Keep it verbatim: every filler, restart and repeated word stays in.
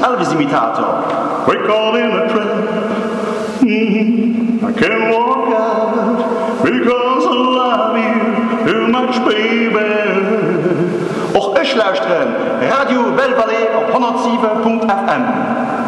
Elvis-Imitator. We call in a trap. Mm-hmm. I can't walk out because I love you too much, baby. Och ich lauschtren Radio Belle Vallée auf hundertsieben Punkt F M.